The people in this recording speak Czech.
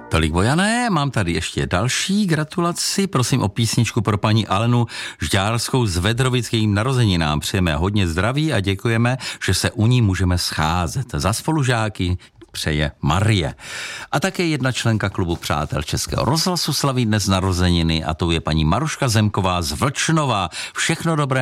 Tolik, Bojané, mám tady ještě další gratulaci. Prosím o písničku pro paní Alenu Žďárskou z Vedrovic k jejím narozeninám. Přejeme hodně zdraví a děkujeme, že se u ní můžeme scházet. Za spolužáky přeje Marie. A také jedna členka klubu Přátel Českého rozhlasu slaví dnes narozeniny a to je paní Maruška Zemková z Vlčnova. Všechno dobré